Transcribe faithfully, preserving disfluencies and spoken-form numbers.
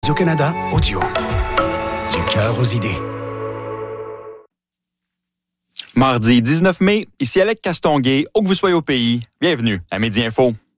Radio-Canada Audio. Du cœur aux idées. Mardi dix-neuf mai, ici Alec Castonguay, où que vous soyez au pays, bienvenue à Midi Info.